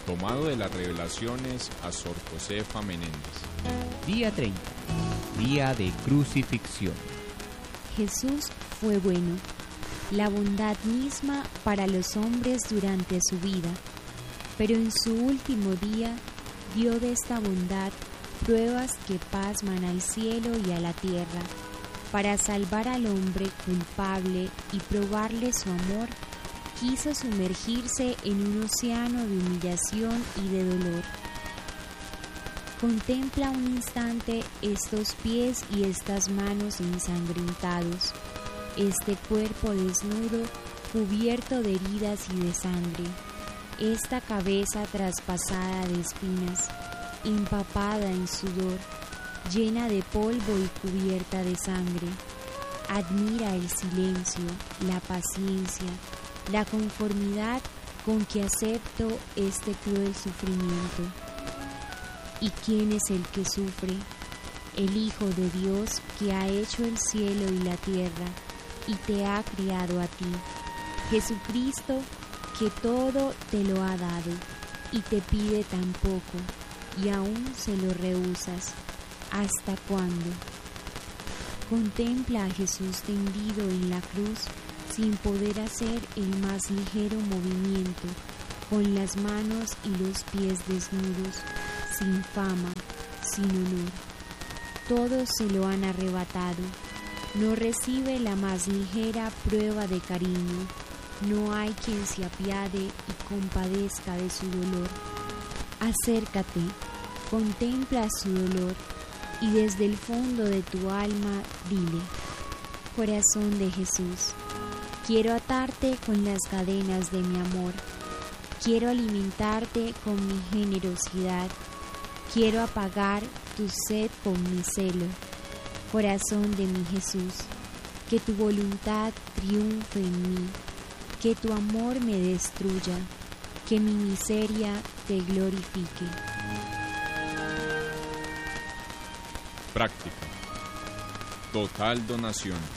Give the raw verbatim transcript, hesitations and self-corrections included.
Tomado de las Revelaciones a Sor Josefa Menéndez. Día treinta. Día de crucifixión. Jesús fue bueno, la bondad misma para los hombres durante su vida, pero en su último día dio de esta bondad pruebas que pasman al cielo y a la tierra, para salvar al hombre culpable y probarle su amor. Quiso sumergirse en un océano de humillación y de dolor. Contempla un instante estos pies y estas manos ensangrentados, este cuerpo desnudo cubierto de heridas y de sangre, esta cabeza traspasada de espinas, empapada en sudor, llena de polvo y cubierta de sangre. Admira el silencio, la paciencia, la conformidad con que acepto este cruel sufrimiento. ¿Y quién es el que sufre? El Hijo de Dios, que ha hecho el cielo y la tierra y te ha criado a ti. Jesucristo, que todo te lo ha dado y te pide tan poco y aún se lo rehusas. ¿Hasta cuándo? Contempla a Jesús tendido en la cruz sin poder hacer el más ligero movimiento, con las manos y los pies desnudos, sin fama, sin honor. Todos se lo han arrebatado. No recibe la más ligera prueba de cariño. No hay quien se apiade y compadezca de su dolor. Acércate, contempla su dolor y desde el fondo de tu alma dile: corazón de Jesús, quiero atarte con las cadenas de mi amor, quiero alimentarte con mi generosidad, quiero apagar tu sed con mi celo. Corazón de mi Jesús, que tu voluntad triunfe en mí, que tu amor me destruya, que mi miseria te glorifique. Práctica. Total donación.